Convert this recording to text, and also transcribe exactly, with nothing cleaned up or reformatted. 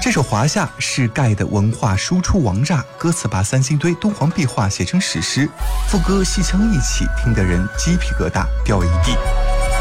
这首《华夏》是盖的文化输出王炸，歌词把三星堆敦煌壁画写成史诗，副歌戏腔一起，听得人鸡皮疙瘩掉一地。